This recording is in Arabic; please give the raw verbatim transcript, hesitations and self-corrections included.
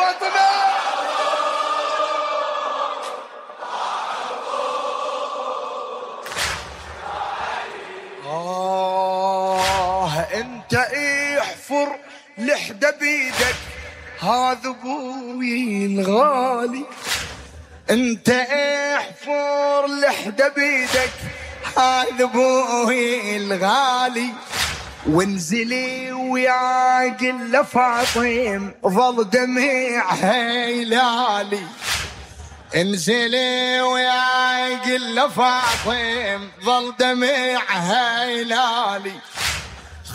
فاطمة. آه انت احفر لحدة بيدك، هذا ابوي الغالي. انت احفر لحدة بيدك، هذا ابوي الغالي. وانزلي ويا قل فاطم ظل دمع هيلالي. انزلي ويا قل فاطم ظل دمع هيلالي.